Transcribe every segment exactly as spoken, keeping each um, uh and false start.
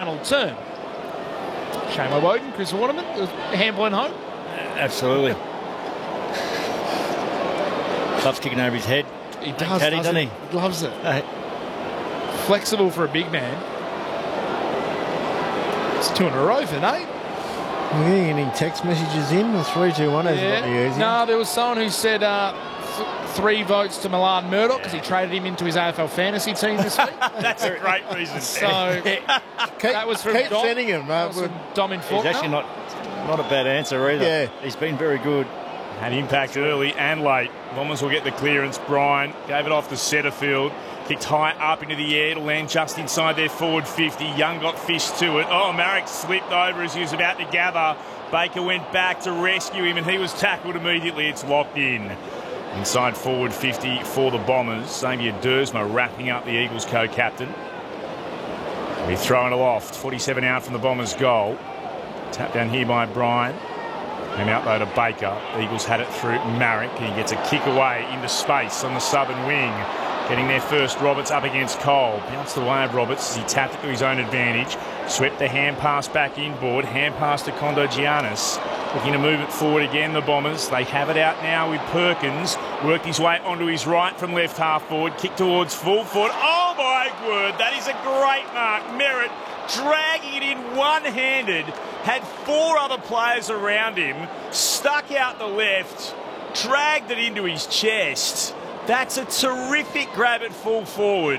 terminal turn. Shamo Woden, Chris Waterman, handball and home. Absolutely. Loves kicking over his head. He does, Caddy, doesn't he? He loves it. Uh, Flexible for a big man. It's two in a row for Nate. Are you getting any text messages in? The three two one hasn't got me easy. No, there was someone who said uh, th three votes to Milan Murdoch because he traded him into his A F L fantasy team this week. That's a great reason. So keep, that was from keep Dom. sending him. That Uh, was from Dom in He's Faulkner. actually not, not a bad answer either. Yeah. He's been very good. Had impact early and late. Bombers will get the clearance. Bryan gave it off to Setterfield. Kicked high up into the air to land just inside their forward fifty. Young got fished to it. Oh, Marek slipped over as he was about to gather. Baker went back to rescue him and he was tackled immediately. It's locked in. Inside forward fifty for the Bombers. Xavier Dersma wrapping up the Eagles co-captain. We're throwing aloft. forty-seven out from the Bombers' goal. Tap down here by Bryan. Came out though to Baker. The Eagles had it through Marek. He gets a kick away into space on the southern wing. Getting there first, Roberts up against Cole. Bounced away of Roberts as he tapped it to his own advantage. Swept the hand pass back inboard. Hand pass to Kondogiannis. Looking to move it forward again, the Bombers. They have it out now with Perkins. Worked his way onto his right from left half forward. Kick towards full forward. Oh my word, that is a great mark. Merritt dragging it in one-handed. Had four other players around him. Stuck out the left. Dragged it into his chest. That's a terrific grab at full forward.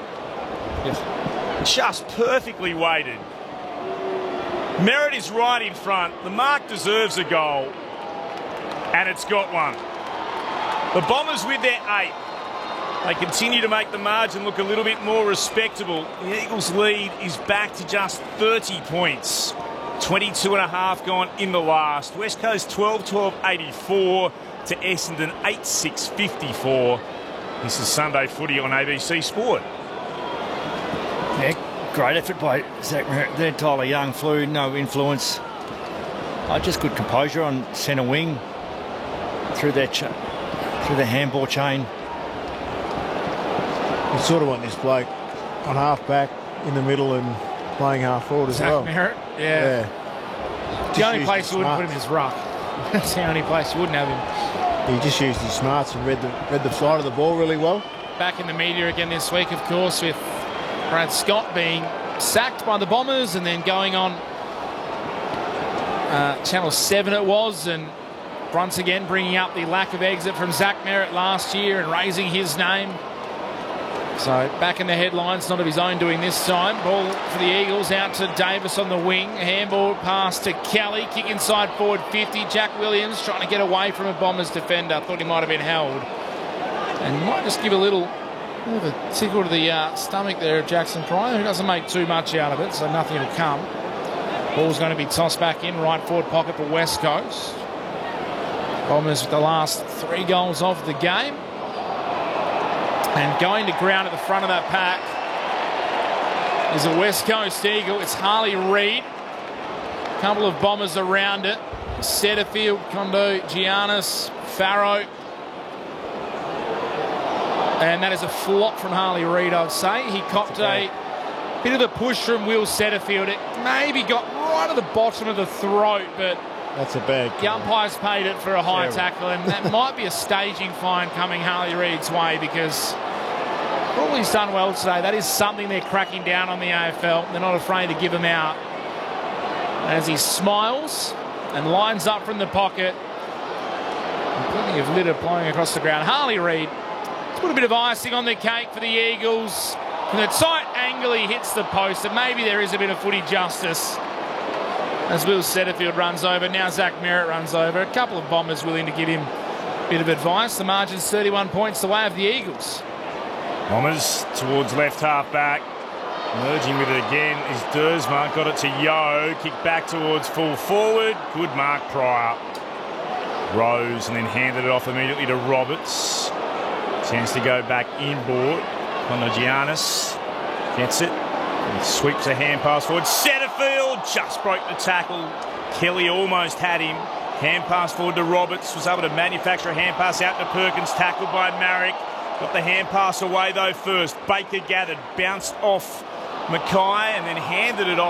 Yes. Just perfectly weighted. Merritt is right in front. The mark deserves a goal. And it's got one. The Bombers with their eight. They continue to make the margin look a little bit more respectable. The Eagles' lead is back to just thirty points. twenty-two and a half gone in the last. West Coast twelve twelve eighty-four to Essendon eight six fifty-four. This is Sunday Footy on A B C Sport. Yeah, great effort by Zach Merritt. They're Tyler Young flew, no influence. Oh, just good composure on centre wing through that ch through the handball chain. You sort of want this bloke on half back in the middle and playing half forward as Zach well. Merritt, yeah. yeah. The only place you wouldn't put him is ruck. That's the only place you wouldn't have him. He just used his smarts and read the read the flight of the ball really well. Back in the media again this week, of course, with Brad Scott being sacked by the Bombers and then going on uh, Channel seven it was, and once again bringing up the lack of exit from Zach Merritt last year and raising his name. So back in the headlines, not of his own doing this time. Ball for the Eagles out to Davis on the wing. Handball pass to Kelly. Kick inside forward fifty. Jack Williams trying to get away from a Bombers defender. Thought he might have been held. And might just give a little bit of a tickle to the uh, stomach there of Jackson Pryor, who doesn't make too much out of it, so nothing will come. Ball's going to be tossed back in. Right forward pocket for West Coast. Bombers with the last three goals of the game. And going to ground at the front of that pack is a West Coast Eagle. It's Harley Reid. A couple of Bombers around it. Setterfield, Kondo, Giannis, Farrow. And that is a flop from Harley Reid, I'd say. He copped a bit of a push from Will Setterfield. It maybe got right at the bottom of the throat, but that's a bad the umpires paid it for a high Terrible. tackle, and that might be a staging fine coming Harley Reid's way, because for all he's done well today, that is something they're cracking down on the A F L. They're not afraid to give him out. As he smiles and lines up from the pocket, and plenty of litter flying across the ground. Harley Reid, to put a bit of icing on the cake for the Eagles. From the tight angle, he hits the post, and maybe there is a bit of footy justice as Will Setterfield runs over. Now Zach Merritt runs over. A couple of Bombers willing to give him a bit of advice. The margin's thirty-one points the way of the Eagles. Bombers towards left half back. Merging with it again is Dersma. Got it to Yo. Kick back towards full forward. Good mark, Pryor. Rose and then handed it off immediately to Roberts. Chance to go back inboard. Kondogiannis gets it. He sweeps a hand pass forward. Setterfield just broke the tackle. Kelly almost had him. Hand pass forward to Roberts. Was able to manufacture a hand pass out to Perkins. Tackled by Marek. Got the hand pass away though first. Baker gathered. Bounced off Mackay and then handed it off.